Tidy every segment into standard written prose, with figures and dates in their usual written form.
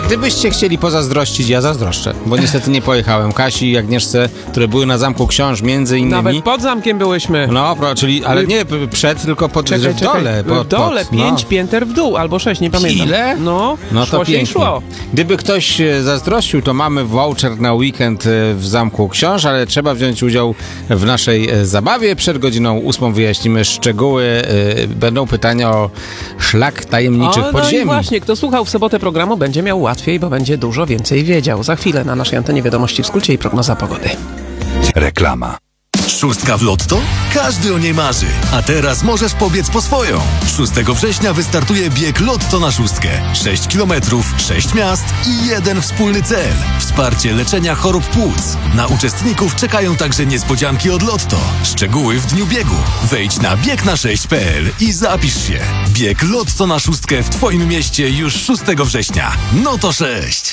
Gdybyście chcieli pozazdrościć, ja zazdroszczę, bo niestety nie pojechałem. Kasi i Agnieszce, które były na Zamku Książ, między innymi. Nawet pod zamkiem byłyśmy. No, czyli, ale nie przed, tylko w dole. W dole, 5 pięter w dół, albo 6, nie pamiętam. Ile? No to szło się i pięknie. szło. Gdyby ktoś zazdrościł, to mamy voucher na weekend w Zamku Książ, ale trzeba wziąć udział w naszej zabawie. Przed godziną 8 wyjaśnimy szczegóły. Będą pytania o szlak tajemniczych podziemi. No i właśnie, kto słuchał w sobotę programu, będzie miał łatwiej, bo będzie dużo więcej wiedział. Za chwilę na naszej antenie wiadomości w skrócie i prognoza pogody. Reklama. Szóstka w Lotto? Każdy o niej marzy. A teraz możesz pobiec po swoją. 6 września wystartuje bieg Lotto na szóstkę. 6 kilometrów, 6 miast i jeden wspólny cel. Wsparcie leczenia chorób płuc. Na uczestników czekają także niespodzianki od Lotto. Szczegóły w dniu biegu. Wejdź na biegna6.pl i zapisz się. Bieg Lotto na szóstkę w Twoim mieście już 6 września. No to 6!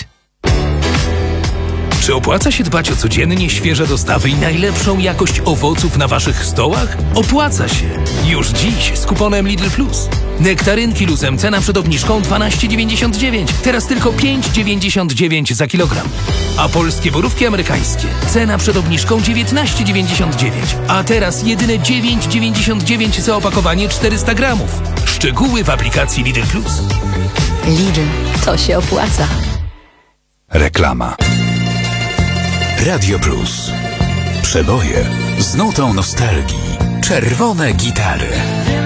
Czy opłaca się dbać o codziennie świeże dostawy i najlepszą jakość owoców na waszych stołach? Opłaca się! Już dziś z kuponem Lidl Plus. Nektarynki luzem, cena przed obniżką 12,99. Teraz tylko 5,99 za kilogram. A polskie borówki amerykańskie, cena przed obniżką 19,99. A teraz jedyne 9,99 za opakowanie 400 gramów. Szczegóły w aplikacji Lidl Plus. Lidl, to się opłaca. Reklama. Radio Plus. Przeboje z nutą nostalgii. Czerwone gitary.